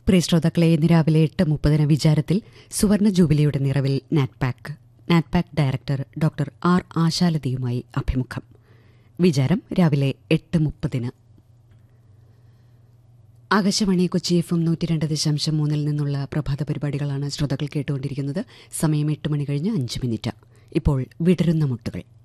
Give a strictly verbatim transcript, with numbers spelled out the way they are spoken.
പ്രിയ ശ്രോതാക്കളെ, ഇന്ന് രാവിലെ എട്ട് മുപ്പതിന് വിചാരത്തിൽ സുവർണ ജൂബിലിയുടെ നിറവിൽ NATPAC NATPAC director doctor R ആശാലതയുമായി അഭിമുഖം. വിചാരം രാവിലെ എട്ട് മുപ്പതിന്. ആകാശവാണി കൊച്ചി എഫ് എം നൂറ്റി രണ്ട് ദശാംശം മൂന്നിൽ നിന്നുള്ള പ്രഭാത പരിപാടികളാണ് ശ്രോതാക്കൾ കേട്ടുകൊണ്ടിരിക്കുന്നത്. സമയം എട്ട് മണി കഴിഞ്ഞ് അഞ്ച് മിനിറ്റ്. ഇപ്പോൾ വിടരുന്ന മുട്ടുകൾ.